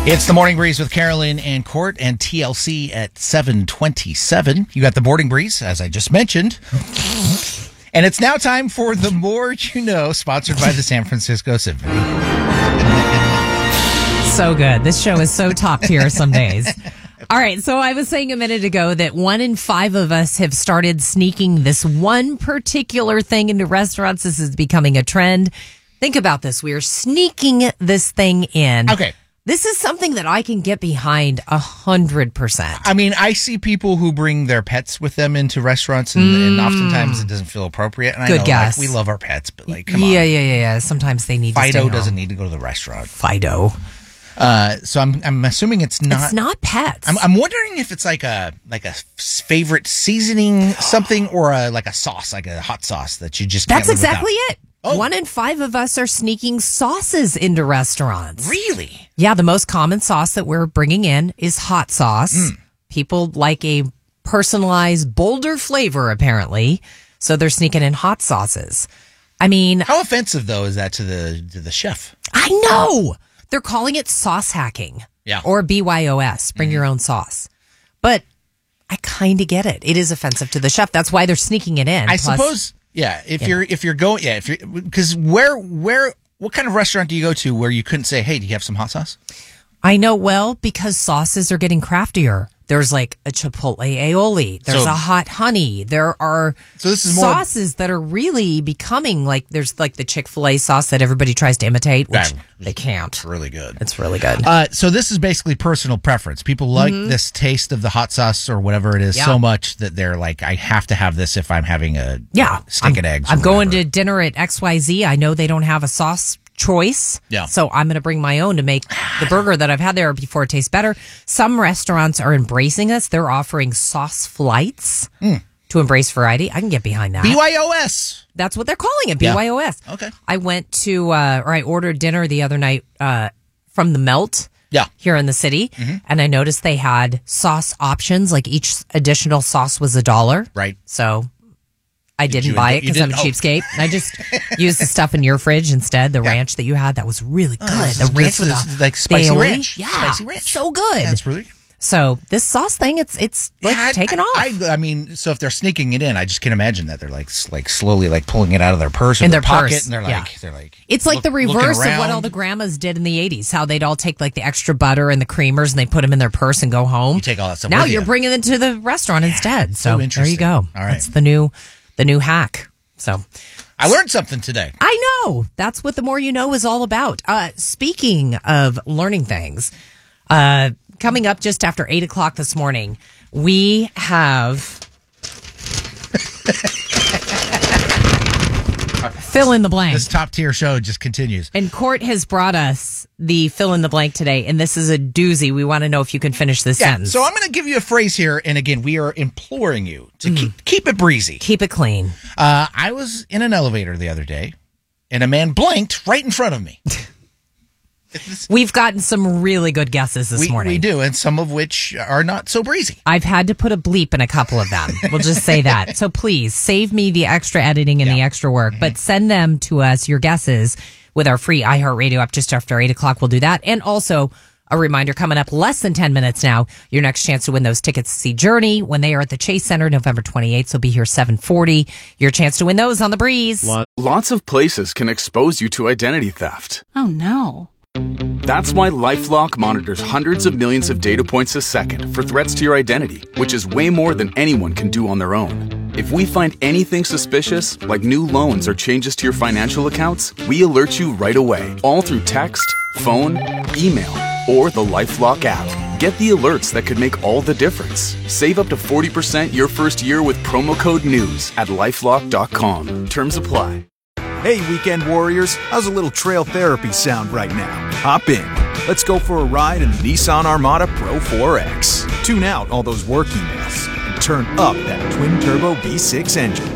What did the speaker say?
It's the Morning Breeze with Carolyn and Court and TLC at 7:27. You got the Morning Breeze, as I just mentioned. And it's now time for The More You Know, sponsored by the San Francisco Symphony. So good. This show is so top tier some days. All right, so I was saying a minute ago that 1 in 5 of us have started sneaking this one particular thing into restaurants. This is becoming a trend. Think about this. We are sneaking this thing in. Okay. This is something that I can get behind 100%. I mean, I see people who bring their pets with them into restaurants, and oftentimes it doesn't feel appropriate. And Good I know, guess. we love our pets, but come on. Yeah. Sometimes they need to stay Fido home. doesn't need to go to the restaurant. Fido. So I'm assuming it's not. It's not pets. I'm wondering if it's like a favorite seasoning something or like a sauce, like a hot sauce that you just. That's can't live exactly without. it. Oh. 1 in 5 of us are sneaking sauces into restaurants. Really? Yeah, the most common sauce that we're bringing in is hot sauce. People like a personalized, bolder flavor, apparently. So they're sneaking in hot sauces. I mean, How offensive though is that to the chef? I know. They're calling it sauce hacking. Yeah. Or BYOS, bring your own sauce. But I kind of get it. It is offensive to the chef. That's why they're sneaking it in. I suppose. Yeah. If you're going, because what kind of restaurant do you go to where you couldn't say, hey, do you have some hot sauce? I know, well, because sauces are getting craftier. There's like a Chipotle aioli. There's a hot honey. There are this is more sauces that are really becoming like, there's like the Chick-fil-A sauce that everybody tries to imitate, which they can't. It's really good. It's really good. So this is basically personal preference. People like this taste of the hot sauce or whatever it is so much that they're like, I have to have this if I'm having a steak and eggs. I'm going to dinner at XYZ. I know they don't have a sauce choice. Yeah. So I'm going to bring my own to make the burger that I've had there before it tastes better. Some restaurants are embracing us. They're offering sauce flights to embrace variety. I can get behind that. BYOS. That's what they're calling it, BYOS. Okay. I went to, I ordered dinner the other night from the Melt here in the city, and I noticed they had sauce options, like each additional sauce was $1. Right. So I didn't buy it because I'm a cheapskate. I just used the stuff in your fridge instead, the ranch that you had. That was really good. The ranch with the like spicy aioli. ranch. Yeah, spicy ranch. so good. That's really good. So this sauce thing, it's like taking off. I mean, so if they're sneaking it in, I just can imagine that they're like slowly like pulling it out of their purse or in their pocket, purse. and they're like, it's like the reverse of what all the grandmas did in the 80s. How they'd all take like the extra butter and the creamers and they put them in their purse and go home. You take all that stuff. Now with you're you. bringing it to the restaurant instead. So there you go. All right, that's the new hack. So I learned something today. I know. That's what The More You Know is all about. Speaking of learning things, coming up just after 8 o'clock this morning, we have fill in the blank. This top tier show just continues. And Court has brought us the fill in the blank today, and this is a doozy. We want to know if you can finish this sentence. So I'm going to give you a phrase here, and again, we are imploring you to keep it breezy. Keep it clean. I was in an elevator the other day, and a man blinked right in front of me. We've gotten some really good guesses this morning. We do, and some of which are not so breezy. I've had to put a bleep in a couple of them. We'll just say that. So please save me the extra editing and the extra work, but send them to us, your guesses, with our free iHeartRadio app just after 8 o'clock. We'll do that. And also a reminder coming up less than 10 minutes now, your next chance to win those tickets to see Journey when they are at the Chase Center November 28th. So be here 7:40. Your chance to win those on the breeze. Lots of places can expose you to identity theft. Oh no. That's why LifeLock monitors hundreds of millions of data points a second for threats to your identity, which is way more than anyone can do on their own. If we find anything suspicious, like new loans or changes to your financial accounts, we alert you right away, all through text, phone, email, or the LifeLock app. Get the alerts that could make all the difference. Save up to 40% your first year with promo code NEWS at LifeLock.com. Terms apply. Hey, weekend warriors, how's a little trail therapy sound right now? Hop in. Let's go for a ride in the Nissan Armada Pro 4X. Tune out all those work emails and turn up that twin-turbo V6 engine.